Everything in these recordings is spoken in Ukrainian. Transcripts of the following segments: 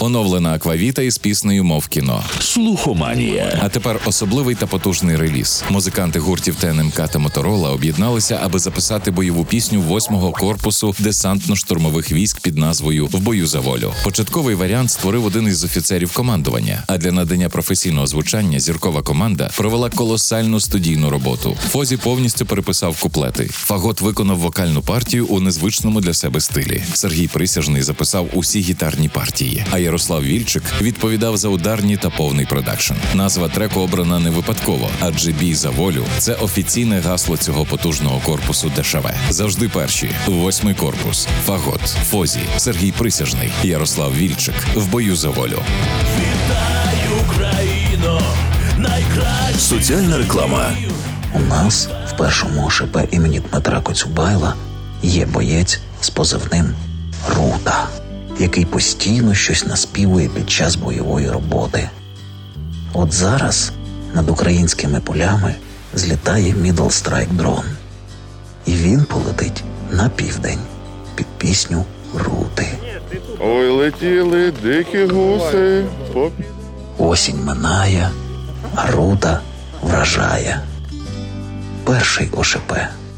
Оновлена аквавіта із піснею «Мов кіно». Слухоманія. А тепер особливий та потужний реліз. Музиканти гуртів ТНМК та Моторола об'єдналися, аби записати бойову пісню 8-го корпусу десантно-штурмових військ під назвою «В бою за волю». Початковий варіант створив один із офіцерів командування, а для надання професійного звучання зіркова команда провела колосальну студійну роботу. Фозі повністю переписав куплети. Фагот виконав вокальну партію у незвичному для себе стилі. Сергій Присяжний записав усі гітарні партії, а Ярослав Вільчик відповідав за ударні та повний продакшн. Назва треку обрана не випадково, адже «Бій за волю» – це офіційне гасло цього потужного корпусу ДШВ. Завжди перші. 8-й корпус. Фагот, Фозі, Сергій Присяжний, Ярослав Вільчик. В бою за волю. Вітаю, Україно! Найкраще! Соціальна реклама. У нас в першому ОШП імені Дмитра Коцюбайла є боєць з позивним «Рута», який постійно щось наспівує під час бойової роботи. От зараз над українськими полями злітає Middle Strike дрон. І він полетить на південь під пісню «Рути». Ой, летіли дикі гуси. Осінь минає, а рута вражає. Перший ОШП.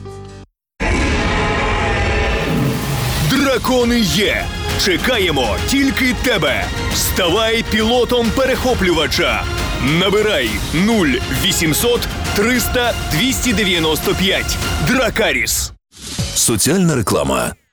Дракони є! Чекаємо тільки тебе! Ставай пілотом перехоплювача! Набирай 0800 300 295. Дракаріс. Соціальна реклама.